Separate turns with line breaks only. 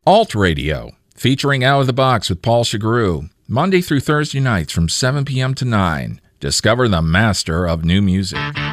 Alt Radio, featuring Out of the Box with Paul Chagru, Monday through Thursday nights from 7 p.m. to 9. Discover the master of new music.